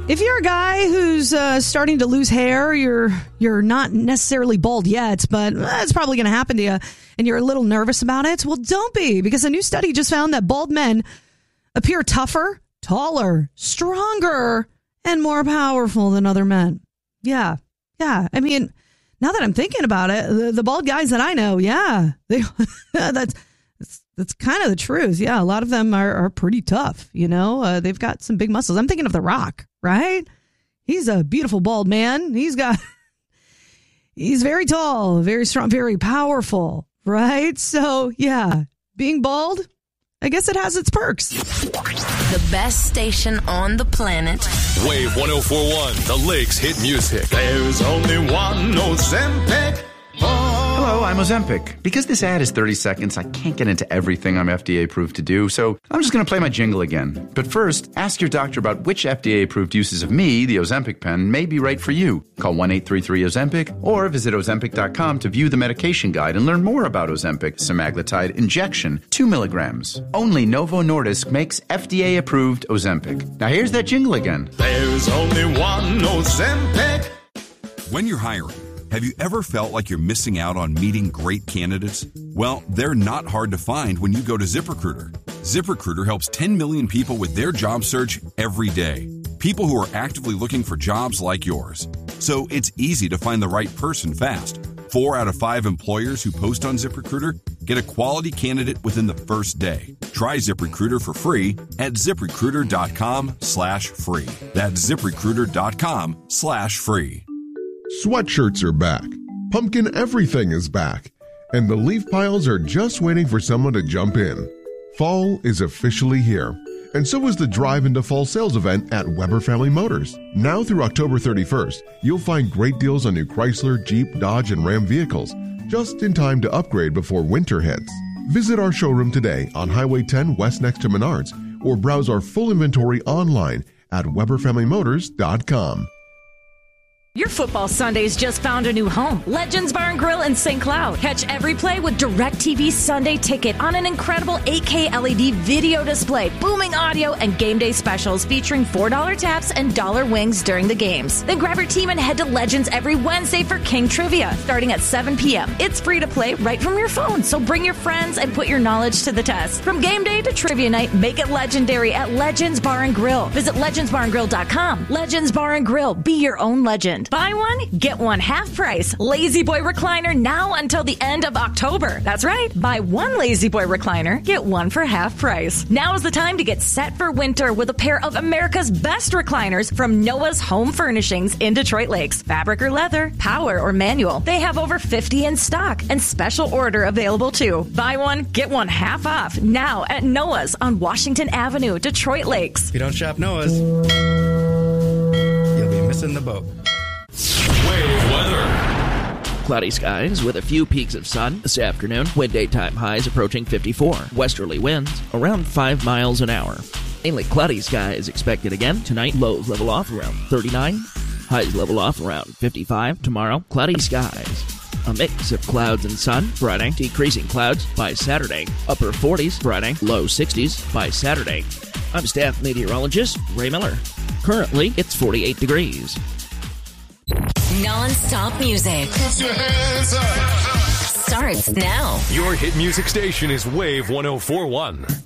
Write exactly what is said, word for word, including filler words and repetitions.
If you're a guy who's uh, starting to lose hair, you're you're not necessarily bald yet, but uh, it's probably going to happen to you, and you're a little nervous about it, well, don't be, because a new study just found that bald men appear tougher, taller, stronger, and more powerful than other men. Yeah, yeah. I mean, now that I'm thinking about it, the, the bald guys that I know, yeah, they that's that's, that's kind of the truth. Yeah, a lot of them are, are pretty tough. You know, uh, they've got some big muscles. I'm thinking of The Rock. Right? He's a beautiful bald man. He's got, he's very tall, very strong, very powerful. Right? So, yeah, being bald, I guess it has its perks. The best station on the planet. Wave one oh four point one, the Lakes hit music. There's only one Ozempic. Hello, I'm Ozempic. Because this ad is thirty seconds, I can't get into everything I'm F D A approved to do, so I'm just going to play my jingle again. But first, ask your doctor about which F D A approved uses of me, the Ozempic pen, may be right for you. Call one eight three three Ozempic or visit Ozempic dot com to view the medication guide and learn more about Ozempic semaglutide injection, two milligrams. Only Novo Nordisk makes F D A approved Ozempic. Now here's that jingle again. There's only one Ozempic. When you're hiring, have you ever felt like you're missing out on meeting great candidates? Well, they're not hard to find when you go to ZipRecruiter. ZipRecruiter helps ten million people with their job search every day. People who are actively looking for jobs like yours. So it's easy to find the right person fast. Four out of five employers who post on ZipRecruiter get a quality candidate within the first day. Try ZipRecruiter for free at ZipRecruiter.com slash free. That's ZipRecruiter.com slash free. Sweatshirts are back. Pumpkin everything is back. And the leaf piles are just waiting for someone to jump in. Fall is officially here. And so is the Drive into Fall sales event at Weber Family Motors. Now through October thirty-first, you'll find great deals on new Chrysler, Jeep, Dodge, and Ram vehicles, just in time to upgrade before winter hits. Visit our showroom today on Highway ten West next to Menards, or browse our full inventory online at Weber Family Motors dot com. Your football Sundays just found a new home. Legends Bar and Grill in Saint Cloud. Catch every play with DirecTV Sunday Ticket on an incredible eight K L E D video display, booming audio, and game day specials featuring four dollar taps and dollar wings during the games. Then grab your team and head to Legends every Wednesday for King Trivia, starting at seven p.m. It's free to play right from your phone, so bring your friends and put your knowledge to the test. From game day to trivia night, make it legendary at Legends Bar and Grill. Visit legends bar and grill dot com. Legends Bar and Grill. Be your own legend. Buy one, get one half price. Lazy Boy recliner now until the end of October. That's right. Buy one Lazy Boy recliner, get one for half price. Now is the time to get set for winter with a pair of America's best recliners from Noah's Home Furnishings in Detroit Lakes. Fabric or leather, power or manual. They have over fifty in stock and special order available too. Buy one, get one half off now at Noah's on Washington Avenue, Detroit Lakes. If you don't shop Noah's, you'll be missing the boat. Wave weather. Cloudy skies with a few peaks of sun this afternoon. Wind daytime highs approaching fifty-four. Westerly winds around five miles an hour. Mainly cloudy skies expected again. Tonight, lows level off around thirty-nine. Highs level off around fifty-five. Tomorrow, cloudy skies. A mix of clouds and sun. Friday, decreasing clouds by Saturday. Upper forties Friday, low sixties by Saturday. I'm staff meteorologist Ray Miller. Currently, it's forty-eight degrees. Non-stop music. Put your hands up. Starts now. Your hit music station is Wave one oh four point one.